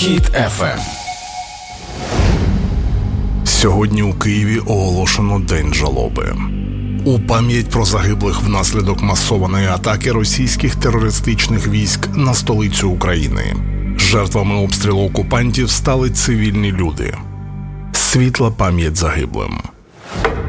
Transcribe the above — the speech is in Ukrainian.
Хіт FM. Сьогодні у Києві оголошено День жалоби. У пам'ять про загиблих внаслідок масованої атаки російських терористичних військ на столицю України. Жертвами обстрілу окупантів стали цивільні люди. Світла пам'ять загиблим.